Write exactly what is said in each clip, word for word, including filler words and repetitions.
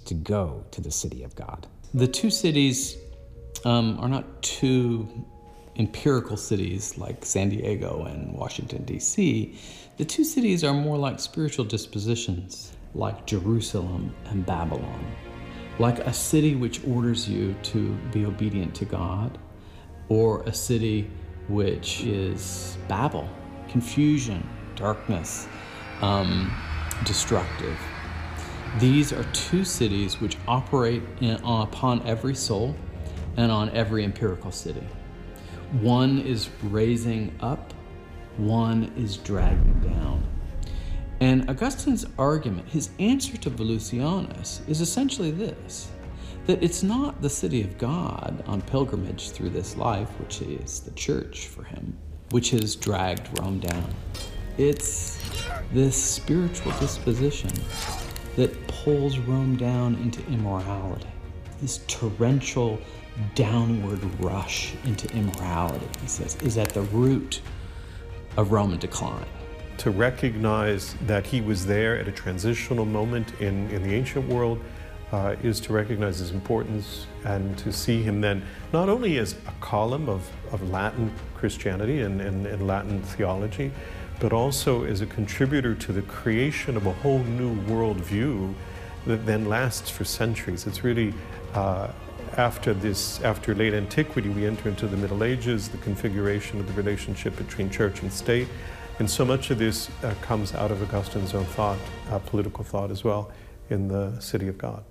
to go to the city of God. The two cities um, are not two empirical cities like San Diego and Washington, D C. The two cities are more like spiritual dispositions, like Jerusalem and Babylon, like a city which orders you to be obedient to God, or a city which is Babel, confusion, darkness, um, destructive. These are two cities which operate in, upon every soul and on every empirical city. One is raising up, one is dragging down. And Augustine's argument, his answer to Volusianus, is essentially this, that it's not the city of God on pilgrimage through this life, which is the church for him, which has dragged Rome down. It's this spiritual disposition that pulls Rome down into immorality, this torrential downward rush into immorality, he says, is at the root of Roman decline. To recognize that he was there at a transitional moment in, in the ancient world uh, is to recognize his importance, and to see him then not only as a column of, of Latin Christianity and, and, and Latin theology, but also as a contributor to the creation of a whole new worldview that then lasts for centuries. It's really, uh, after this, after late antiquity, we enter into the Middle Ages, the configuration of the relationship between church and state. And so much of this uh, comes out of Augustine's own thought, uh, political thought as well, in the city of God.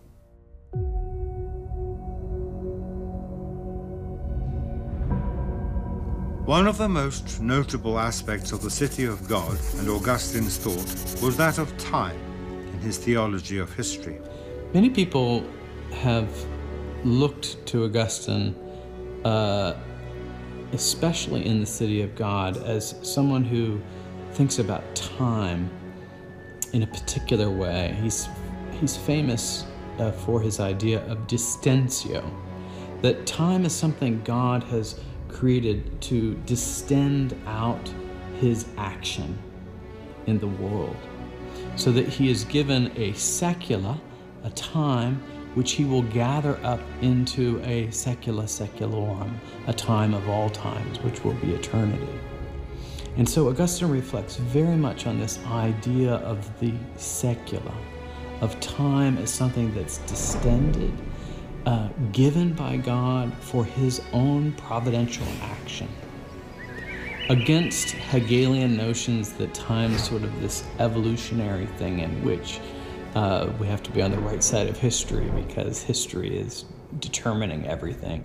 One of the most notable aspects of the city of God and Augustine's thought was that of time in his theology of history. Many people have looked to Augustine, uh, especially in the city of God, as someone who thinks about time in a particular way. He's, he's famous uh, for his idea of distentio, that time is something God has created to distend out his action in the world, so that he is given a secula, a time, which he will gather up into a secula seculorum, a time of all times, which will be eternity. And so Augustine reflects very much on this idea of the secula, of time as something that's distended, uh, given by God for his own providential action, against Hegelian notions that time is sort of this evolutionary thing in which uh, we have to be on the right side of history because history is determining everything.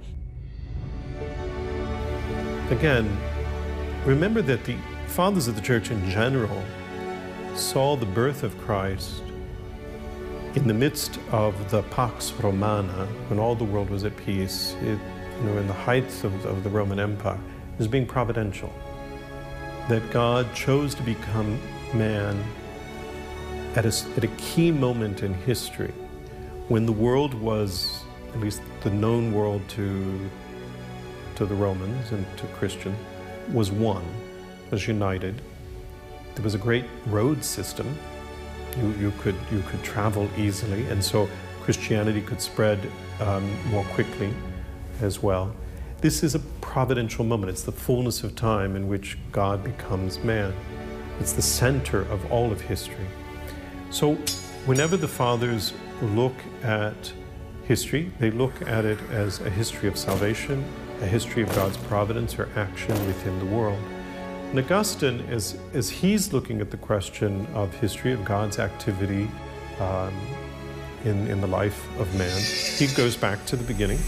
Again, remember that the fathers of the church in general saw the birth of Christ in the midst of the Pax Romana, when all the world was at peace, it, you know, in the heights of, of the Roman Empire, as being providential. That God chose to become man at a, at a key moment in history, when the world was, at least the known world to, to the Romans and to Christians, was one, was united. There was a great road system. You, you, could, you could travel easily, and so Christianity could spread um, more quickly as well. This is a providential moment. It's the fullness of time in which God becomes man. It's the center of all of history. So whenever the fathers look at history, they look at it as a history of salvation, a history of God's providence or action within the world. And Augustine, as, as he's looking at the question of history, of God's activity um, in, in the life of man, he goes back to the beginning.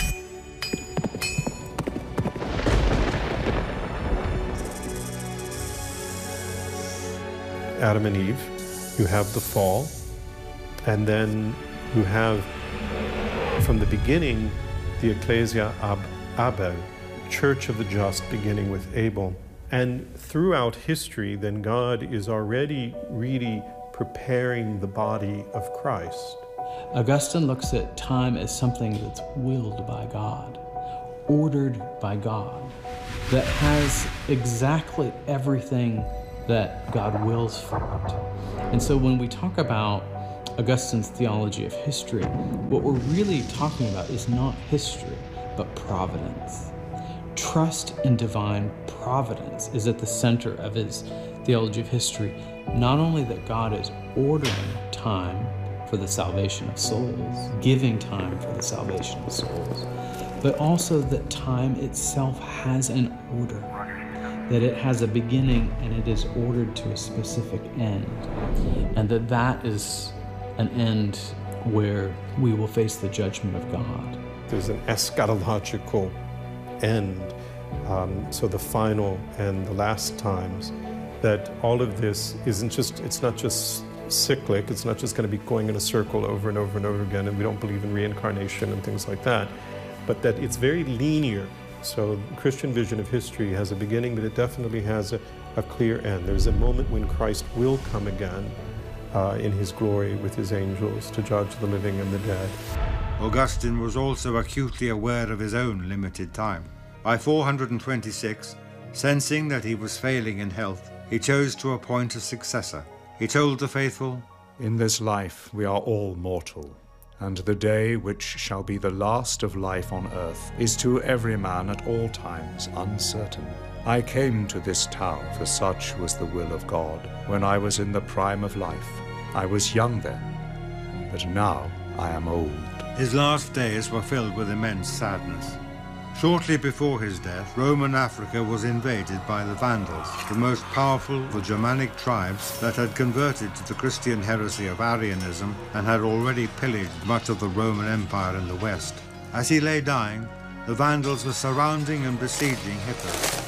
Adam and Eve, you have the fall, and then you have, from the beginning, the Ecclesia ab Abel, Church of the Just, beginning with Abel. And throughout history, then God is already really preparing the body of Christ. Augustine looks at time as something that's willed by God, ordered by God, that has exactly everything that God wills for it. And so when we talk about Augustine's theology of history, what we're really talking about is not history, but providence. Trust in divine providence is at the center of his theology of history. Not only that God is ordering time for the salvation of souls, giving time for the salvation of souls, but also that time itself has an order, that it has a beginning and it is ordered to a specific end, and that that is an end where we will face the judgment of God. There's an eschatological end, um, so the final and the last times, that all of this isn't just, it's not just cyclic, it's not just going to be going in a circle over and over and over again, and we don't believe in reincarnation and things like that, but that it's very linear. So the Christian vision of history has a beginning, but it definitely has a, a clear end. There's a moment when Christ will come again uh, in his glory with his angels to judge the living and the dead. Augustine was also acutely aware of his own limited time. By four hundred twenty-six, sensing that he was failing in health, he chose to appoint a successor. He told the faithful, "In this life we are all mortal, and the day which shall be the last of life on earth is to every man at all times uncertain. I came to this town, for such was the will of God, when I was in the prime of life. I was young then, but now I am old." His last days were filled with immense sadness. Shortly before his death, Roman Africa was invaded by the Vandals, the most powerful of the Germanic tribes that had converted to the Christian heresy of Arianism and had already pillaged much of the Roman Empire in the west. As he lay dying, the Vandals were surrounding and besieging Hippo.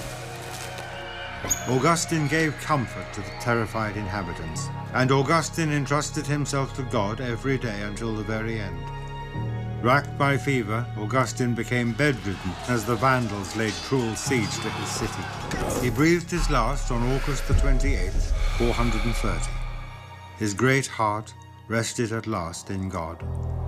Augustine gave comfort to the terrified inhabitants, and Augustine entrusted himself to God every day until the very end. Racked by fever, Augustine became bedridden as the Vandals laid cruel siege to his city. He breathed his last on August the twenty-eighth, four hundred thirty. His great heart rested at last in God.